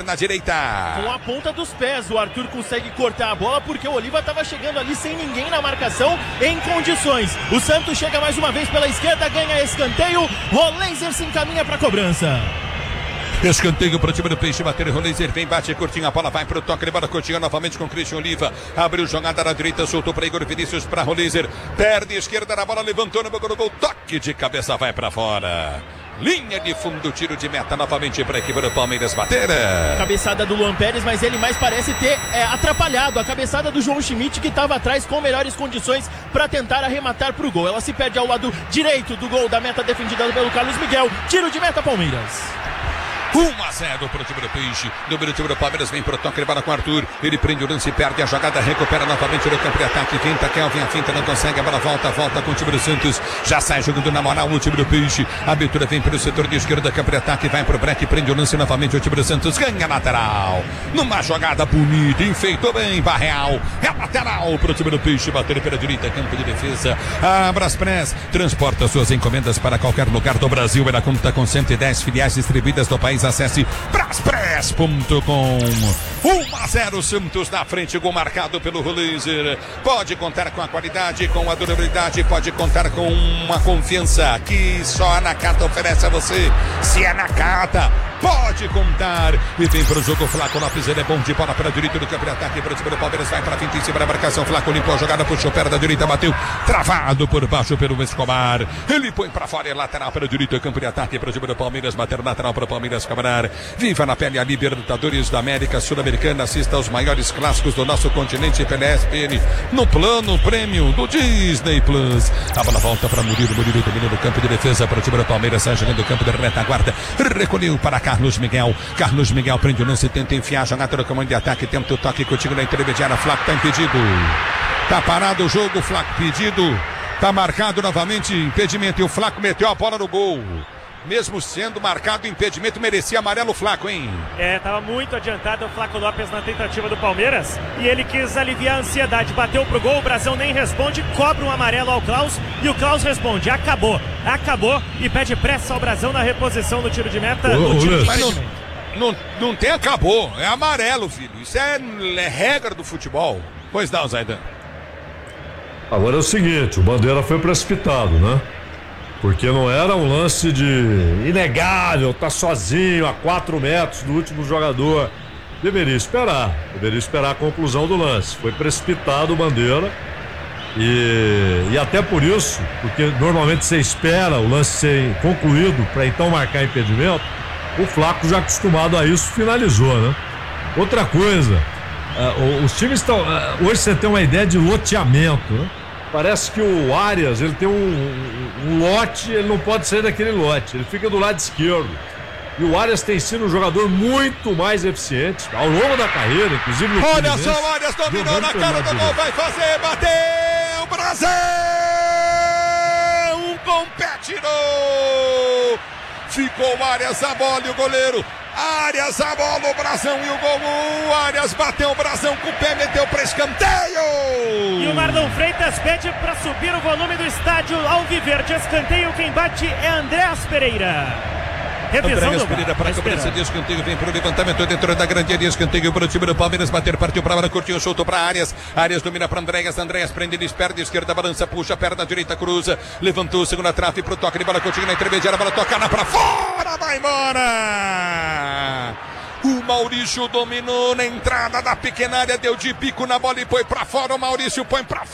perna direita. Com a ponta dos pés, o Arthur consegue cortar a bola porque o Oliva estava chegando ali sem ninguém na marcação, em condições. O Santos chega mais uma vez pela esquerda, ganha escanteio. Roleiser se encaminha para a cobrança. Escanteio para o time do Peixe, bater o laser, vem, bate curtinho, a bola vai para o toque, levada curtinha novamente com Christian Oliva, abriu jogada na direita, soltou para Igor Vinícius, para Roleiser, perde esquerda na bola, levantou no gol, toque de cabeça, vai para fora. Linha de fundo, tiro de meta novamente para a equipe do Palmeiras bater. Cabeçada do Luan Pérez, mas ele mais parece ter atrapalhado a cabeçada do João Schmidt, que estava atrás com melhores condições para tentar arrematar para o gol. Ela se perde ao lado direito do gol da meta defendida pelo Carlos Miguel. Tiro de meta, Palmeiras. 1-0 para o time do Peixe. Número time do Palmeiras vem para o toque, levada com o Arthur. Ele prende o lance, perde a jogada, recupera novamente no campo de ataque. Finta, Kelvin, a finta não consegue. A bola volta com o time do Santos. Já sai jogando na moral no time do Peixe. A abertura vem pelo setor de esquerda, campo de ataque. Vai para o break, prende o lance novamente. O time do Santos ganha lateral. Numa jogada bonita, enfeitou bem, Barreal. É lateral para o time do Peixe. Bater pela direita, campo de defesa. A Braspress transporta suas encomendas para qualquer lugar do Brasil. Ela conta com 110 filiais distribuídas do país. Acesse braspress.com. 1-0 Santos na frente, gol marcado pelo Roleiser. Pode contar com a qualidade, com a durabilidade, pode contar com uma confiança que só a Nakata oferece a você. Se é Nakata, pode contar. E vem para o jogo, Flaco Lopes, ele é bom de bola para a direita do campo de ataque, para o time do Palmeiras, vai para a finta em cima da marcação. Flaco limpou a jogada, puxou perna da direita, bateu, travado por baixo pelo Escobar. Ele põe para fora, é lateral para a direita, campo de ataque, para o time do Palmeiras, bater lateral para o Palmeiras cobrar. Viva na pele a Libertadores da América Sul-Americana, assista aos maiores clássicos do nosso continente pela ESPN, no plano prêmio do Disney Plus. A bola volta para Murilo domina no campo de defesa para o time do Palmeiras, sai jogando o campo de retaguarda, recolheu para Carlos Miguel prende o lance, tenta enfiar a jogada no comando de ataque, tenta o toque contigo na intermediária. Flaco está impedido, tá parado o jogo, Flaco pedido, tá marcado novamente impedimento e o Flaco meteu a bola no gol. Mesmo sendo marcado impedimento, merecia amarelo o Flaco, hein? Tava muito adiantado o Flaco Lopes na tentativa do Palmeiras e ele quis aliviar a ansiedade, bateu pro gol, o Brasão nem responde, cobra um amarelo ao Klaus e o Klaus responde, acabou e pede pressa ao Brasão na reposição do tiro de meta. Mas não tem acabou, é amarelo, filho, isso é regra do futebol. Pois não, Zaidan. Agora é o seguinte, o Bandeira foi precipitado, né? Porque não era um lance de inegável, tá sozinho a 4 metros do último jogador. Deveria esperar a conclusão do lance. Foi precipitado o Bandeira e até por isso, porque normalmente você espera o lance ser concluído para então marcar impedimento, o Flaco, já acostumado a isso, finalizou, né? Outra coisa, os times estão... hoje você tem uma ideia de loteamento, né? Parece que o Arias, ele tem um lote, ele não pode sair daquele lote, ele fica do lado esquerdo. E o Arias tem sido um jogador muito mais eficiente ao longo da carreira, inclusive no Olha só, o Arias dominou na cara do gol, vai fazer, bateu, Brasil! Compete, ficou o Arias, a bola e o goleiro. Arias, a bola, o Brasão e o gol. O Arias bateu o Brasão com o pé, meteu para escanteio. E o Marlon Freitas pede para subir o volume do estádio Alviverde. Escanteio, quem bate é Andréas Pereira. Andréas Pereira para a cobrança de escanteio, vem para o levantamento dentro da grande área, escanteio para o time do Palmeiras, bater, partiu para a bola, curtinho, soltou para Arias, domina para Andréas prende, ele espera, esquerda, balança, puxa, perna direita, cruza, levantou, segunda trave para o toque de bola, curtinho na intermediária, a bola toca lá para fora, vai embora! O Maurício dominou na entrada da pequena área, deu de bico na bola e põe pra fora o Maurício,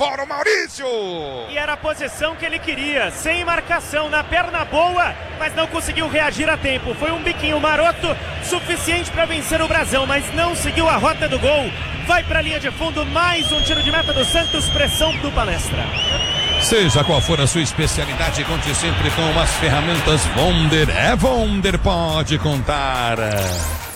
E era a posição que ele queria, sem marcação, na perna boa, mas não conseguiu reagir a tempo. Foi um biquinho maroto, suficiente para vencer o Brasão, mas não seguiu a rota do gol. Vai pra linha de fundo, mais um tiro de meta do Santos, pressão do Palestra. Seja qual for a sua especialidade, conte sempre com as ferramentas Wonder. Wonder, pode contar.